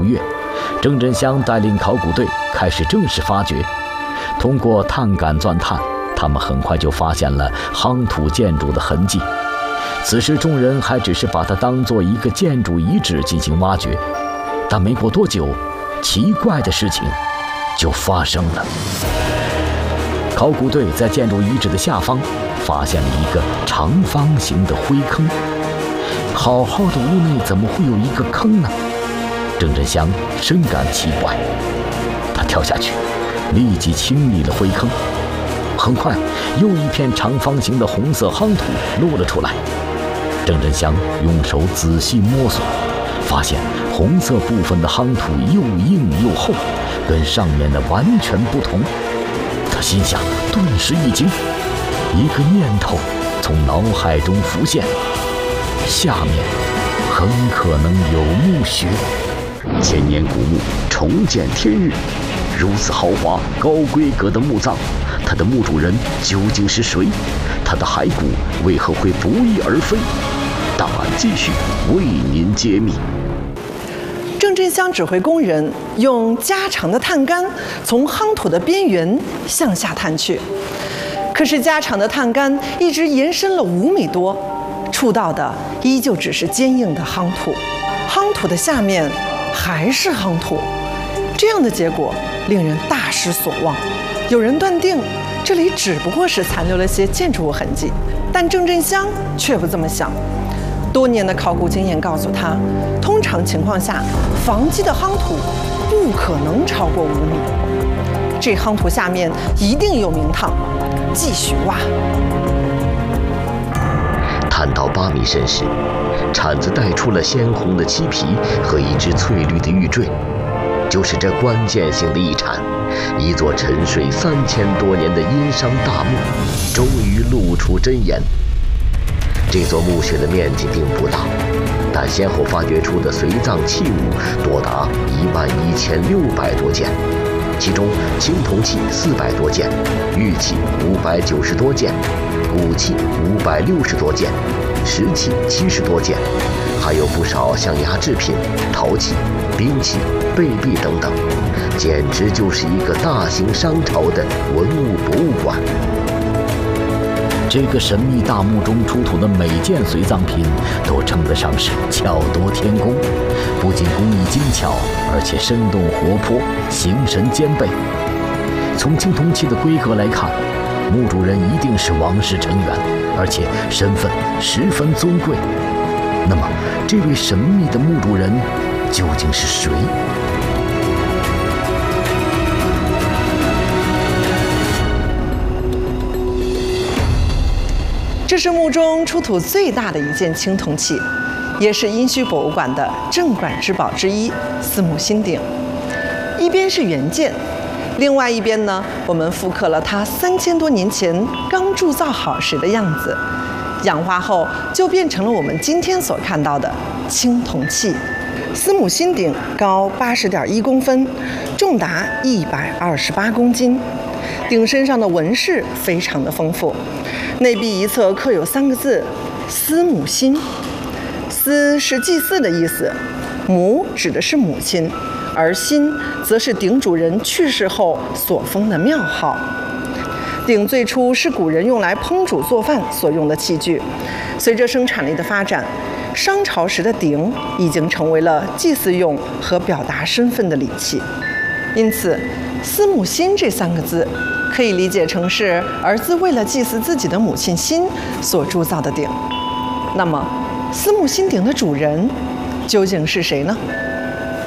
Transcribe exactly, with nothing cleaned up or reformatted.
月，郑振香带领考古队开始正式发掘。通过探杆钻探，他们很快就发现了夯土建筑的痕迹。此时众人还只是把它当作一个建筑遗址进行挖掘，但没过多久，奇怪的事情就发生了。考古队在建筑遗址的下方发现了一个长方形的灰坑。好好的屋内怎么会有一个坑呢？郑振香深感奇怪，他跳下去，立即清理了灰坑。很快，又一片长方形的红色夯土露了出来。郑振香用手仔细摸索，发现红色部分的夯土又硬又厚，跟上面的完全不同。他心想，顿时一惊，一个念头从脑海中浮现：下面很可能有墓穴。 千年古墓重见天日，如此豪华高规格的墓葬，它的墓主人究竟是谁？它的骸骨为何会不翼而飞？档案继续为您揭秘。 郑振香指挥工人用加长的探杆从夯土的边缘向下探去，可是加长的探杆一直延伸了五米多，触到的依旧只是坚硬的夯土，夯土的下面还是夯土。这样的结果令人大失所望。有人断定这里只不过是残留了些建筑物痕迹，但郑振香却不这么想。多年的考古经验告诉他，通常情况下，房基的夯土不可能超过五米。这夯土下面一定有明堂，继续挖。 探到八米深时，铲子带出了鲜红的漆皮和一只翠绿的玉坠。就是这关键性的一铲，一座沉睡三千多年的殷商大墓终于露出真颜。这座墓穴的面积并不大，但先后发掘出的随葬器物多达一万一千六百多件，其中青铜器四百多件，玉器五百九十多件，骨器五百六十多件，石器七十多件，还有不少像牙制品、陶器、兵器、贝币等等，简直就是一个大型商朝的文物博物馆。 这个神秘大墓中出土的每件随葬品都称得上是巧夺天工，不仅工艺精巧，而且生动活泼，形神兼备。从青铜器的规格来看，墓主人一定是王室成员，而且身份十分尊贵。那么，这位神秘的墓主人究竟是谁？ 这是墓中出土最大的一件青铜器，也是殷墟博物馆的镇馆之宝之一——司母辛鼎。一边是原件，另外一边呢，我们复刻了它三千多年前刚铸造好时的样子，氧化后就变成了我们今天所看到的青铜器。司母辛鼎高八十点一公分，重达一百二十八公斤，鼎身上的纹饰非常的丰富。内壁一侧刻有三个字“司母辛”，司是祭祀的意思，母指的是母亲，而辛则是鼎主人去世后所封的庙号。鼎最初是古人用来烹煮做饭所用的器具，随着生产力的发展，商朝时的鼎已经成为了祭祀用和表达身份的礼器。因此，司母辛这三个字可以理解成是儿子为了祭祀自己的母亲辛所铸造的鼎。那么，司母辛鼎的主人究竟是谁呢？